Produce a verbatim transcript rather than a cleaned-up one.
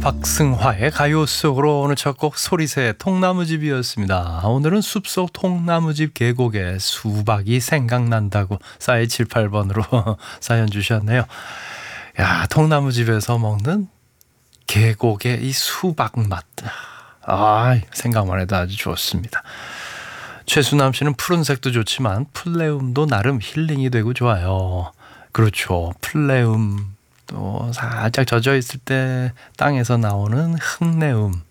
박승화의 가요 속으로 오늘 첫 곡 소리새 통나무집이었습니다. 오늘은 숲속 통나무집 계곡에 수박이 생각난다고 사이칠팔 번으로 사연 주셨네요. 야, 통나무집에서 먹는 계곡의 이 수박 맛. 아, 생각만 해도 아주 좋습니다. 최수남 씨는 푸른색도 좋지만 플레움도 나름 힐링이 되고 좋아요. 그렇죠. 플레움 또 살짝 젖어 있을 때 땅에서 나오는 흙내음